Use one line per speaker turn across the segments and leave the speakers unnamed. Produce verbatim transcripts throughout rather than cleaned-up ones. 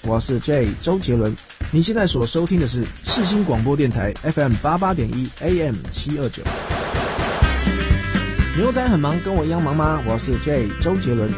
我是 J 周杰伦。你现在所收听的是世新广播电台 F M 八八点一 A M 七二九。牛仔很忙，跟我一样忙吗？我是 J 周杰伦。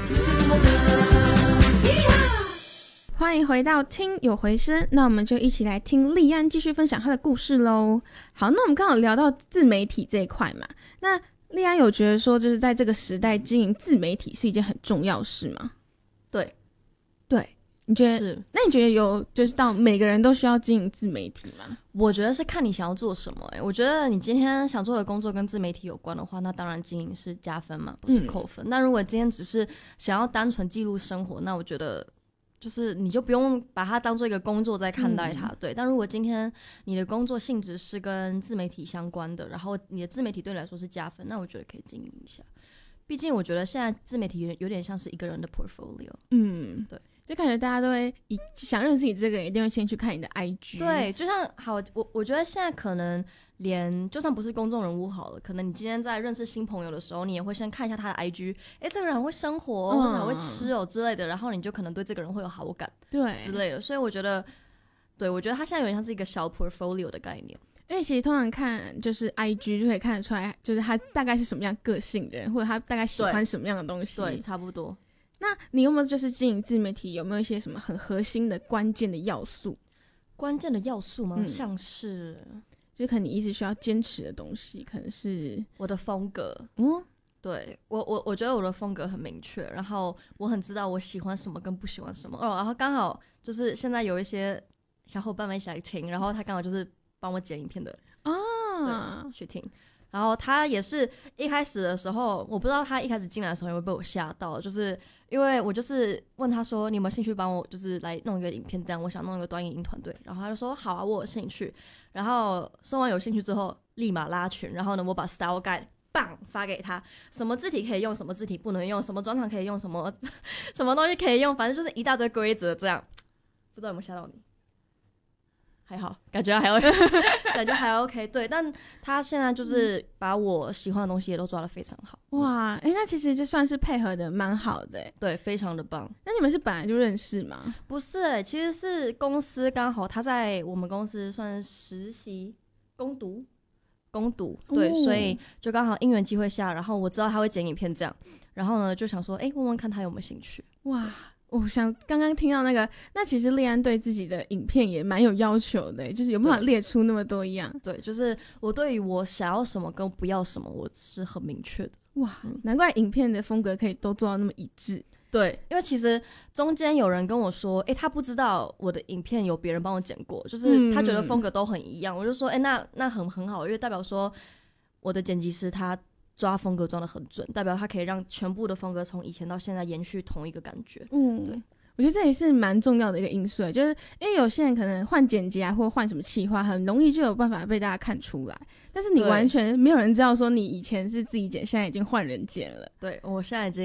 欢迎回到听有回声，那我们就一起来听立安继续分享他的故事咯。好，那我们刚好聊到自媒体这一块嘛，那立安有觉得说就是在这个时代经营自媒体是一件很重要的事吗？
对
对，你觉得是？那你觉得有就是到每个人都需要经营自媒体吗？
我觉得是看你想要做什么、欸、我觉得你今天想做的工作跟自媒体有关的话，那当然经营是加分嘛，不是扣分、嗯、那如果今天只是想要单纯记录生活，那我觉得就是你就不用把它当做一个工作在看待它、嗯、对。但如果今天你的工作性质是跟自媒体相关的，然后你的自媒体对你来说是加分，那我觉得可以经营一下。毕竟我觉得现在自媒体有点像是一个人的 portfolio。
嗯，对，就感觉大家都会想认识你这个人，一定会先去看你的 I G。
对，就像好，我我觉得现在可能连就算不是公众人物好了，可能你今天在认识新朋友的时候，你也会先看一下他的 I G， 哎，这个人很会生活、哦，或者很会吃哦之类的，然后你就可能对这个人会有好感，对之类的。所以我觉得，对，我觉得他现在有点像是一个小 portfolio 的概念。
因为其实通常看就是 I G 就可以看得出来，就是他大概是什么样个性的人，或者他大概喜欢什么样的东西。
对，差不多。
那你有没有就是经营自媒体，有没有一些什么很核心的关键的要素？
关键的要素吗？嗯、像是
就可能你一直需要坚持的东西，可能是
我的风格。嗯，对，我我我觉得我的风格很明确，然后我很知道我喜欢什么跟不喜欢什么。哦，然后刚好就是现在有一些小伙伴们一起来听，然后他刚好就是帮我剪影片的啊，去听。然后他也是一开始的时候，我不知道他一开始进来的时候有没有被我吓到，就是因为我就是问他说你有没有兴趣帮我就是来弄一个影片，这样我想弄一个短影音团队。然后他就说好啊，我有兴趣。然后说完有兴趣之后立马拉群，然后呢我把 style guide 棒发给他，什么字体可以用，什么字体不能用，什么转场可以用，什么什么东西可以用，反正就是一大堆规则这样。不知道有没有吓到你？还好，感觉还 OK 感觉还 OK。 对，但他现在就是把我喜欢的东西也都抓得非常好。
哇，哎、欸，那其实就算是配合的蛮好的。
对，非常的棒。
那你们是本来就认识吗？
不是、欸、其实是公司刚好他在我们公司算是实习攻读攻读对、哦、所以就刚好因缘机会下，然后我知道他会剪影片这样，然后呢就想说哎、欸，问问看他有没有兴趣。
哇，我想刚刚听到那个，那其实立安对自己的影片也蛮有要求的，就是有办法列出那么多样。
对，就是我对于我想要什么跟不要什么我是很明确的。
哇、嗯，难怪影片的风格可以都做到那么一致。
对，因为其实中间有人跟我说哎、欸，他不知道我的影片有别人帮我剪过，就是他觉得风格都很一样、嗯、我就说哎、欸，那那很很好，因为代表说我的剪辑师他抓风格抓得很准，代表他可以让全部的风格从以前到现在延续同一个感觉。嗯，对，
我觉得这也是蛮重要的一个因素，就是因为有些人可能换剪辑啊，或换什么企划，很容易就有办法被大家看出来，但是你完全没有人知道说你以前是自己剪，现在已经换人剪了。
对，我现在已经